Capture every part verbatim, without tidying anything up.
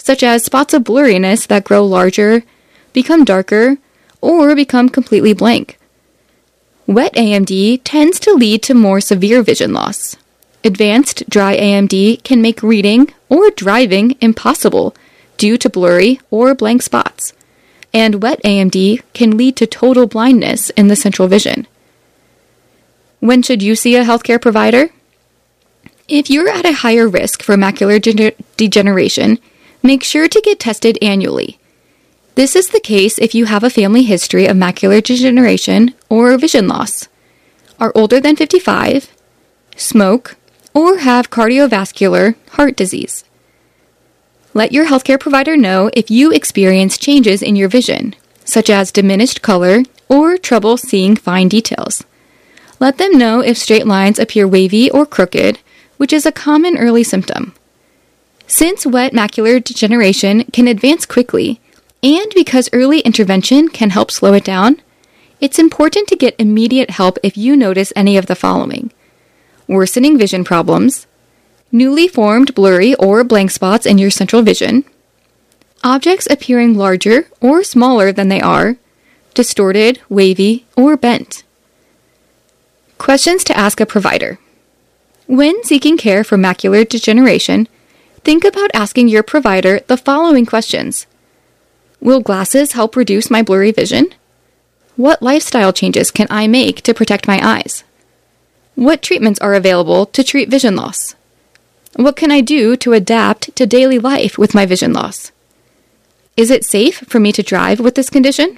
such as spots of blurriness that grow larger, become darker, or become completely blank. Wet A M D tends to lead to more severe vision loss. Advanced dry A M D can make reading or driving impossible due to blurry or blank spots, and wet A M D can lead to total blindness in the central vision. When should you see a healthcare provider? If you're at a higher risk for macular de- degeneration, make sure to get tested annually. This is the case if you have a family history of macular degeneration or vision loss, are older than fifty-five, smoke, or have cardiovascular heart disease. Let your healthcare provider know if you experience changes in your vision, such as diminished color or trouble seeing fine details. Let them know if straight lines appear wavy or crooked, which is a common early symptom. Since wet macular degeneration can advance quickly, and because early intervention can help slow it down, it's important to get immediate help if you notice any of the following: worsening vision problems, newly formed blurry or blank spots in your central vision, objects appearing larger or smaller than they are, distorted, wavy, or bent. Questions to ask a provider. When seeking care for macular degeneration, think about asking your provider the following questions. Will glasses help reduce my blurry vision? What lifestyle changes can I make to protect my eyes? What treatments are available to treat vision loss? What can I do to adapt to daily life with my vision loss? Is it safe for me to drive with this condition?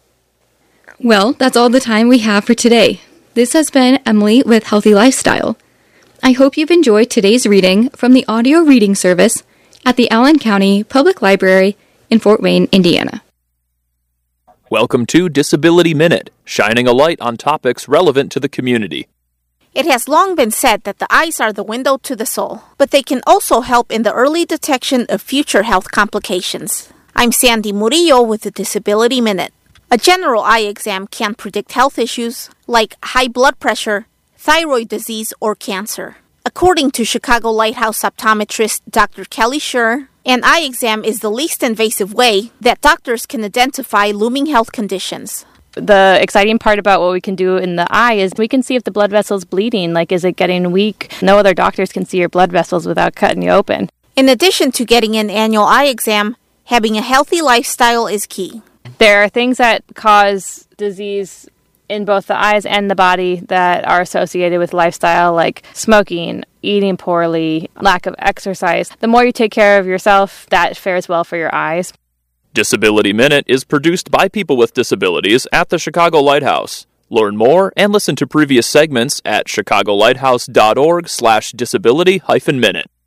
Well, that's all the time we have for today. This has been Emily with Healthy Lifestyle. I hope you've enjoyed today's reading from the audio reading service at the Allen County Public Library in Fort Wayne, Indiana. Welcome to Disability Minute, shining a light on topics relevant to the community. It has long been said that the eyes are the window to the soul, but they can also help in the early detection of future health complications. I'm Sandy Murillo with the Disability Minute. A general eye exam can predict health issues like high blood pressure, thyroid disease, or cancer. According to Chicago Lighthouse optometrist Doctor Kelly Schur, an eye exam is the least invasive way that doctors can identify looming health conditions. The exciting part about what we can do in the eye is we can see if the blood vessel's bleeding, like is it getting weak? No other doctors can see your blood vessels without cutting you open. In addition to getting an annual eye exam, having a healthy lifestyle is key. There are things that cause disease in both the eyes and the body that are associated with lifestyle, like smoking, eating poorly, lack of exercise. The more you take care of yourself, that fares well for your eyes. Disability Minute is produced by people with disabilities at the Chicago Lighthouse. Learn more and listen to previous segments at chicagolighthouse.org slash disability hyphen minute.